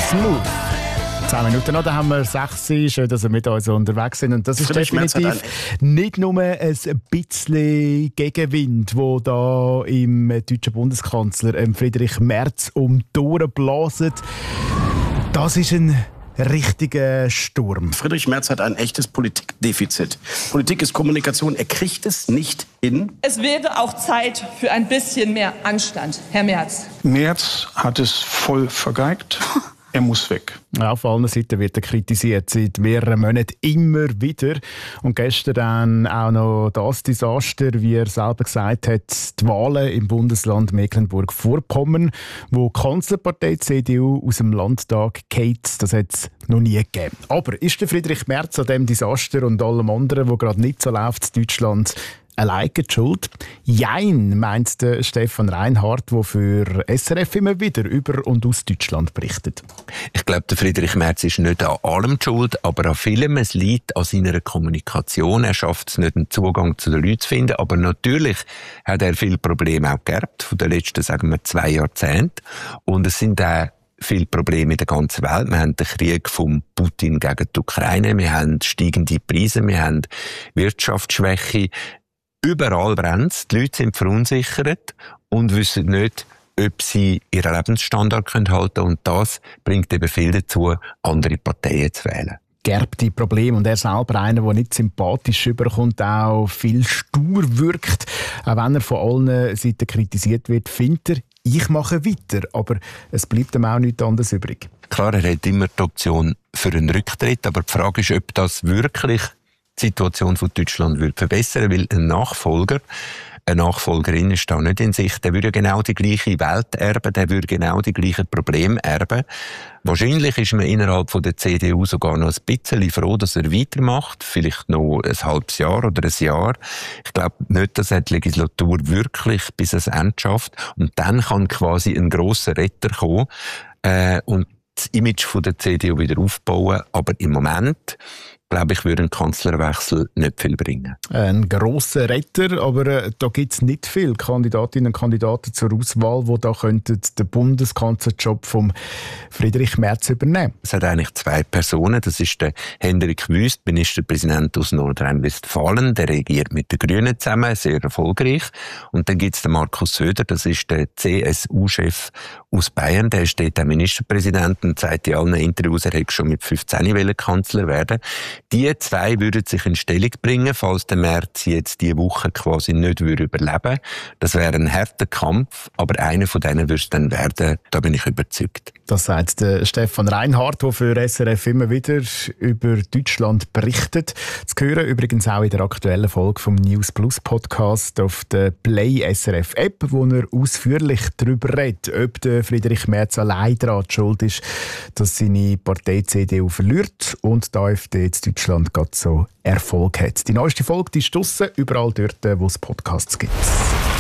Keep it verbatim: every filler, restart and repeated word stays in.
Smooth. Zehn Minuten noch, dann haben wir sechs. Schön, dass wir mit uns unterwegs sind. Und das ist definitiv nicht nur ein bisschen Gegenwind, der da im deutschen Bundeskanzler Friedrich Merz um die Ohren blaset. Das ist ein richtiger Sturm. Friedrich Merz hat ein echtes Politikdefizit. Politik ist Kommunikation. Er kriegt es nicht hin. Es wäre auch Zeit für ein bisschen mehr Anstand, Herr Merz. Merz hat es voll vergeigt. Er muss weg. Auf allen Seiten wird er kritisiert, seit mehreren Monaten immer wieder. Und gestern dann auch noch das Desaster, wie er selber gesagt hat, die Wahlen im Bundesland Mecklenburg-Vorpommern, wo die Kanzlerpartei C D U aus dem Landtag geht, das hat es noch nie gegeben. Aber ist der Friedrich Merz an diesem Desaster und allem anderen, wo gerade nicht so läuft in Deutschland, alleine die Schuld? Jein, meint der Stefan Reinhardt, der für S R F immer wieder über und aus Deutschland berichtet. Ich glaube, der Friedrich Merz ist nicht an allem die Schuld, aber an vielem. Es liegt an seiner Kommunikation. Er schafft es nicht, einen Zugang zu den Leuten zu finden. Aber natürlich hat er viele Probleme auch geerbt, von den letzten, sagen wir, zwei Jahrzehnten. Und es sind auch viele Probleme in der ganzen Welt. Wir haben den Krieg von Putin gegen die Ukraine, wir haben steigende Preise, wir haben Wirtschaftsschwäche. Überall brennt es, die Leute sind verunsichert und wissen nicht, ob sie ihren Lebensstandard halten können. Und das bringt eben viel dazu, andere Parteien zu wählen. Geerbte Probleme. Und er selber, einer, der nicht sympathisch überkommt, auch viel stur wirkt. Auch wenn er von allen Seiten kritisiert wird, findet er, ich mache weiter. Aber es bleibt ihm auch nichts anderes übrig. Klar, er hat immer die Option für einen Rücktritt, aber die Frage ist, ob das wirklich die Situation von Deutschland würde verbessern, weil ein Nachfolger, eine Nachfolgerin ist da nicht in Sicht. Der würde genau die gleiche Welt erben, der würde genau die gleichen Probleme erben. Wahrscheinlich ist man innerhalb von der C D U sogar noch ein bisschen froh, dass er weitermacht, vielleicht noch ein halbes Jahr oder ein Jahr. Ich glaube nicht, dass er die Legislatur wirklich bis ans Ende schafft. Und dann kann quasi ein grosser Retter kommen äh, und das Image von der C D U wieder aufbauen. Aber im Moment, glaube ich, würde ein Kanzlerwechsel nicht viel bringen. Ein grosser Retter, aber äh, da gibt es nicht viele Kandidatinnen und Kandidaten zur Auswahl, die da könnten den Bundeskanzlerjob von Friedrich Merz übernehmen. Es hat eigentlich zwei Personen. Das ist der Hendrik Wüst, Ministerpräsident aus Nordrhein-Westfalen. Der regiert mit den Grünen zusammen, sehr erfolgreich. Und dann gibt es den Markus Söder, das ist der C S U-Chef aus Bayern. Der ist dort der Ministerpräsident und sagt in allen Interviews, er hätte schon mit fünfzehn Kanzler werden. Die zwei würden sich in Stellung bringen, falls der Merz jetzt diese Woche quasi nicht überleben würde. Das wäre ein harter Kampf, aber einer von denen würde es dann werden, da bin ich überzeugt. Das sagt der Stefan Reinhardt, der für S R F immer wieder über Deutschland berichtet. Zu hören übrigens auch in der aktuellen Folge vom News Plus Podcast auf der Play S R F App, wo er ausführlich darüber redet, ob der Friedrich Merz allein daran schuld ist, dass seine Partei C D U verliert und die AfD in Deutschland gerade so Erfolg hat. Die neueste Folge die ist draussen, überall dort, wo es Podcasts gibt.